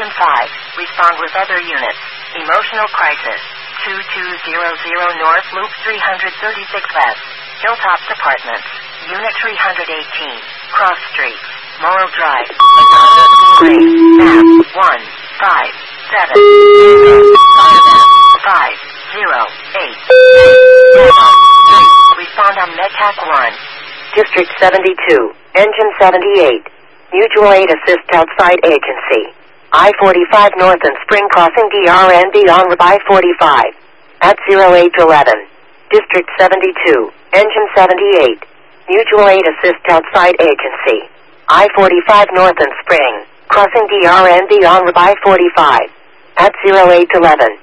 Engine 5, respond with other units. Emotional crisis. 2200 North Loop 336 West. Hilltop Departments. Unit 318. Cross Street. Morrill Drive. Green. Map. 157. 508. Respond on MedTac 1. District 72. Engine 78. Mutual Aid Assist outside agency. I-45 North and Spring Crossing DRNB on I-45. At 0811. District 72. Engine 78. Mutual Aid Assist outside agency. I-45 North and Spring. Crossing DRNB on I-45. At 0811.